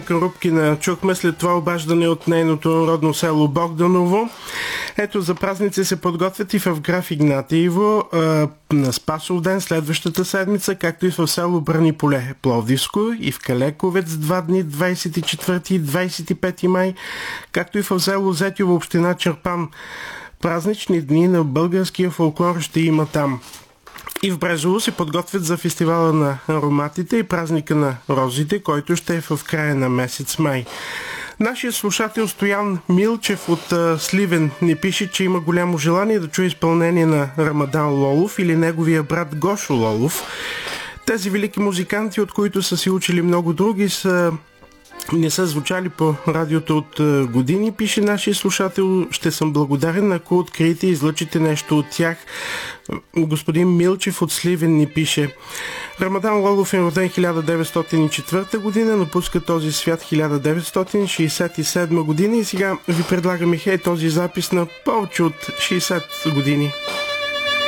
Карупкина чухме, след това обаждане от нейното родно село Богданово. Ето, за празници се подготвят и в граф Игнатиево на Спасов ден следващата седмица, както и в село Браниполе Пловдивско, и в Калековец 2 дни, 24 и 25 май, както и в село Зетиово, община Чирпан. Празнични дни на българския фолклор ще има там. И в Брезово се подготвят за фестивала на ароматите и празника на розите, който ще е в края на месец май. Нашият слушател Стоян Милчев от Сливен ни пише, че има голямо желание да чуе изпълнение на Рамадан Лолов или неговия брат Гошо Лолов. Тези велики музиканти, от които са си учили много други, не са звучали по радиото от години, пише нашия слушател. Ще съм благодарен, ако откриете и излъчите нещо от тях. Господин Милчев от Сливен ни пише: Рамадан Лолов е роден 1904 година, напуска този свят 1967 година и сега ви предлагаме този запис на повече от 60 години.